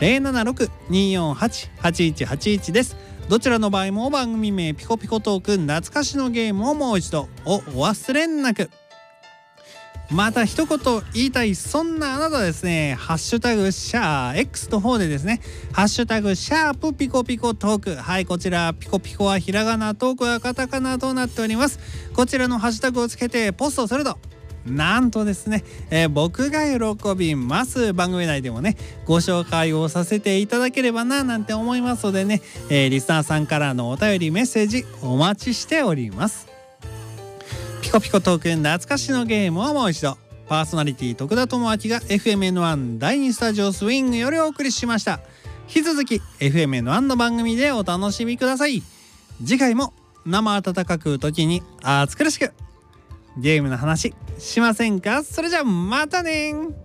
076-248-8181です。どちらの場合も番組名ピコピコトーク懐かしのゲームをもう一度お忘れなく。また一言言いたいそんなあなたですね、ハッシュタグシャー X の方でですね、ハッシュタグシャープピコピコトーク、はい、こちらピコピコはひらがな、トークはカタカナとなっております。こちらのハッシュタグをつけてポストするとなんとですね、僕が喜びます。番組内でもねご紹介をさせていただければななんて思いますのでね、リスナーさんからのお便りメッセージお待ちしております。ピコピコトーク懐かしのゲームをもう一度、パーソナリティ徳田智明が FMN1 第2スタジオスウィングよりお送りしました。引き続き FMN1 の番組でお楽しみください。次回も生温かく時に暑苦しくゲームの話しませんか。それじゃあまたね。